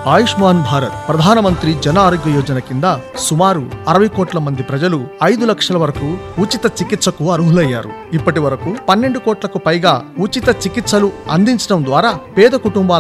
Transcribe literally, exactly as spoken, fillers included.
ఆయుష్మాన్ భారత్ ప్రధానమంత్రి జన ఆరోగ్య యోజన కింద సుమారు అరవై కోట్ల మంది ప్రజలు ఐదు లక్షల వరకు ఉచిత చికిత్సకు అర్హులయ్యారు. ఇప్పటి వరకు పన్నెండు కోట్లకు పైగా ఉచిత చికిత్సలు అందించడం ద్వారా పేద కుటుంబాల